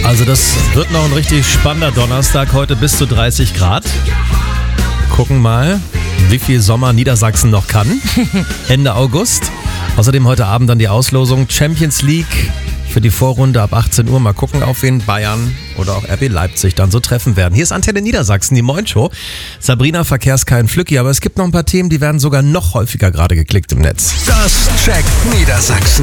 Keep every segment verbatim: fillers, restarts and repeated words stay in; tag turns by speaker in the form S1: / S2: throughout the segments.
S1: Also das wird noch ein richtig spannender Donnerstag, heute bis zu dreißig Grad. Gucken mal, wie viel Sommer Niedersachsen noch kann. Ende August. Außerdem heute Abend dann die Auslosung Champions League für die Vorrunde ab achtzehn Uhr. Mal gucken, auf wen Bayern oder auch R B Leipzig dann so treffen werden. Hier ist Antenne Niedersachsen, die Moin-Show. Sabrina, Verkehrskein Flücki, aber es gibt noch ein paar Themen, die werden sogar noch häufiger gerade geklickt im Netz.
S2: Das checkt Niedersachsen.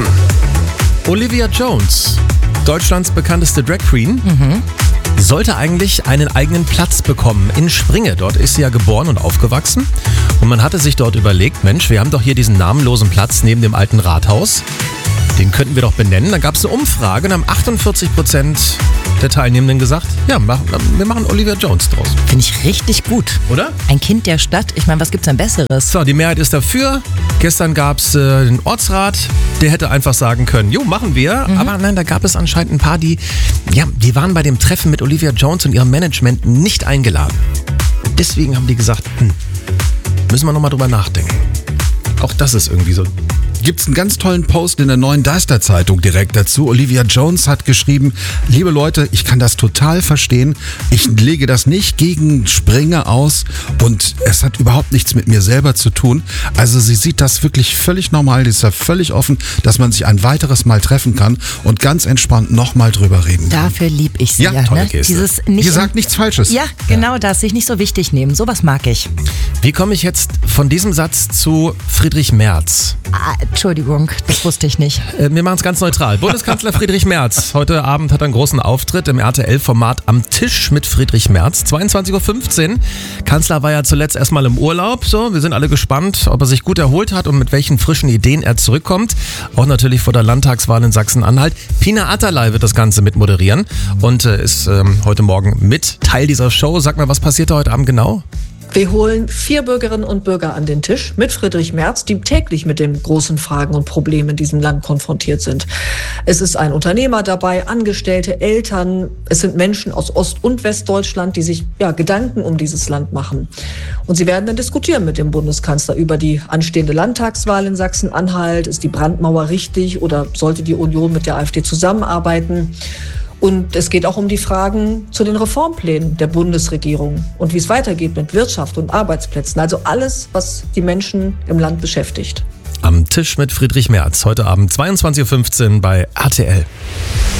S1: Olivia Jones, Deutschlands bekannteste Drag Queen, mhm. sollte eigentlich einen eigenen Platz bekommen in Springe. Dort ist sie ja geboren und aufgewachsen. Und man hatte sich dort überlegt, Mensch, wir haben doch hier diesen namenlosen Platz neben dem alten Rathaus. Den könnten wir doch benennen. Dann gab es eine Umfrage und haben achtundvierzig Prozent der Teilnehmenden gesagt, ja, wir machen Olivia Jones draus.
S3: Finde ich richtig gut.
S1: Oder?
S3: Ein Kind der Stadt. Ich meine, was gibt's denn Besseres?
S1: So, die Mehrheit ist dafür. Gestern gab es äh, den Ortsrat, der hätte einfach sagen können, jo, machen wir. Mhm. Aber nein, da gab es anscheinend ein paar, die, ja, die waren bei dem Treffen mit Olivia Jones und ihrem Management nicht eingeladen. Deswegen haben die gesagt, hm, müssen wir nochmal drüber nachdenken. Auch das ist irgendwie so.
S4: Gibt es einen ganz tollen Post in der Neuen Deister Zeitung direkt dazu. Olivia Jones hat geschrieben, liebe Leute, ich kann das total verstehen. Ich lege das nicht gegen Springer aus und es hat überhaupt nichts mit mir selber zu tun. Also sie sieht das wirklich völlig normal, die ist da völlig offen, dass man sich ein weiteres Mal treffen kann und ganz entspannt nochmal drüber reden kann.
S3: Dafür lieb ich sie
S4: ja.
S3: ja.
S1: Tolle
S3: Ne?
S1: Geste.
S3: Dieses nicht
S4: Die sagt nichts Falsches.
S3: Ja, genau ja. das, sich nicht so wichtig nehmen. Sowas mag ich.
S1: Wie komme ich jetzt von diesem Satz zu Friedrich Merz?
S3: Ah, Entschuldigung, das wusste ich nicht.
S1: Äh, wir machen es ganz neutral. Bundeskanzler Friedrich Merz. Heute Abend hat er einen großen Auftritt im R T L-Format Am Tisch mit Friedrich Merz. zweiundzwanzig Uhr fünfzehn. Kanzler war ja zuletzt erstmal im Urlaub. So, wir sind alle gespannt, ob er sich gut erholt hat und mit welchen frischen Ideen er zurückkommt. Auch natürlich vor der Landtagswahl in Sachsen-Anhalt. Pina Atterlei wird das Ganze mit moderieren und äh, ist ähm, heute Morgen mit Teil dieser Show. Sag mal, was passiert da heute Abend genau?
S5: Wir holen vier Bürgerinnen und Bürger an den Tisch mit Friedrich Merz, die täglich mit den großen Fragen und Problemen in diesem Land konfrontiert sind. Es ist ein Unternehmer dabei, Angestellte, Eltern. Es sind Menschen aus Ost- und Westdeutschland, die sich ja, Gedanken um dieses Land machen. Und sie werden dann diskutieren mit dem Bundeskanzler über die anstehende Landtagswahl in Sachsen-Anhalt. Ist die Brandmauer richtig oder sollte die Union mit der AfD zusammenarbeiten? Und es geht auch um die Fragen zu den Reformplänen der Bundesregierung und wie es weitergeht mit Wirtschaft und Arbeitsplätzen. Also alles, was die Menschen im Land beschäftigt.
S1: Am Tisch mit Friedrich Merz. Heute Abend zweiundzwanzig Uhr fünfzehn bei R T L.